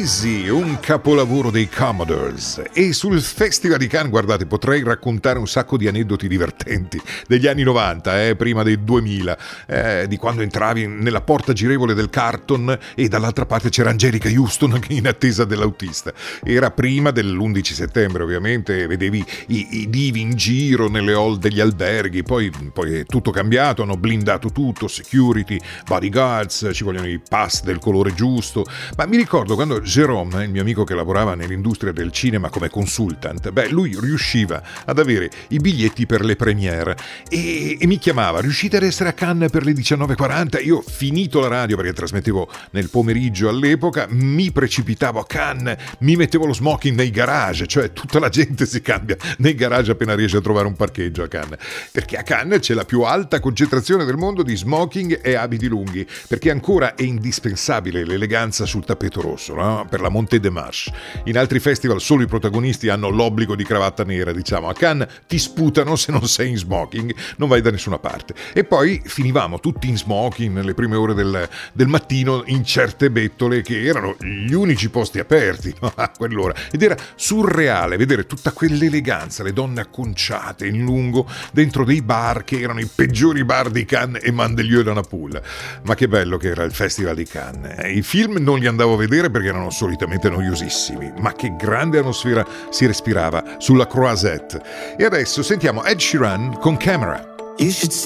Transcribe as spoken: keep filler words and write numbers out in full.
Easy, un capolavoro dei Commodores. E sul Festival di Cannes, guardate, potrei raccontare un sacco di aneddoti divertenti degli anni novanta, eh, prima dei duemila, eh, di quando entravi nella porta girevole del Carlton e dall'altra parte c'era Angelica Houston in attesa dell'autista. Era prima dell'undici settembre, ovviamente, vedevi i, i divi in giro nelle hall degli alberghi, poi, poi è tutto cambiato, hanno blindato tutto, security, bodyguards, ci vogliono i pass del colore giusto. Ma mi ricordo quando Jérôme, il mio amico che lavorava nell'industria del cinema come consultant, beh, lui riusciva ad avere i biglietti per le premiere e, e mi chiamava: riuscite ad essere a Cannes per le diciannove e quaranta? Io, finito la radio, perché trasmettevo nel pomeriggio all'epoca, mi precipitavo a Cannes, mi mettevo lo smoking nei garage, cioè tutta la gente si cambia nei garage appena riesce a trovare un parcheggio a Cannes, perché a Cannes c'è la più alta concentrazione del mondo di smoking e abiti lunghi, perché ancora è indispensabile l'eleganza sul tappeto rosso, no? Per la Montée des Marches. In altri festival solo i protagonisti hanno l'obbligo di cravatta nera, diciamo. A Cannes ti sputano se non sei in smoking, non vai da nessuna parte. E poi finivamo tutti in smoking nelle prime ore del, del mattino in certe bettole che erano gli unici posti aperti, no? A quell'ora. Ed era surreale vedere tutta quell'eleganza, le donne acconciate in lungo dentro dei bar che erano i peggiori bar di Cannes e Mandelieu de Napoule. Ma che bello che era il Festival di Cannes. I film non li andavo a vedere perché erano solitamente noiosissimi, ma che grande atmosfera si respirava sulla Croisette. E adesso sentiamo Ed Sheeran con Camera. You should